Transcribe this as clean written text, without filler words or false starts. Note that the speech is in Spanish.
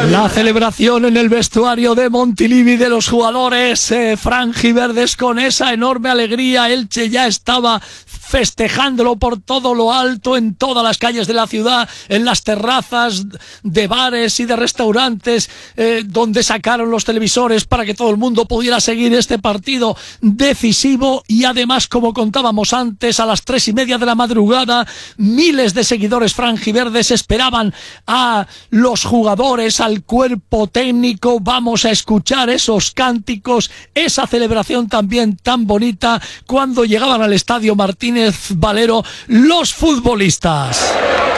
La celebración en el vestuario de Montilivi de los jugadores franjiverdes con esa enorme alegría. Elche ya estaba festejándolo por todo lo alto, en todas las calles de la ciudad, en las terrazas de bares y de restaurantes, donde sacaron los televisores para que todo el mundo pudiera seguir este partido decisivo. Y además, como contábamos antes, a las 3:30 de la madrugada, miles de seguidores franjiverdes esperaban a los jugadores, al cuerpo técnico. Vamos a escuchar esos cánticos, esa celebración también tan bonita cuando llegaban al estadio Martínez Valero los futbolistas.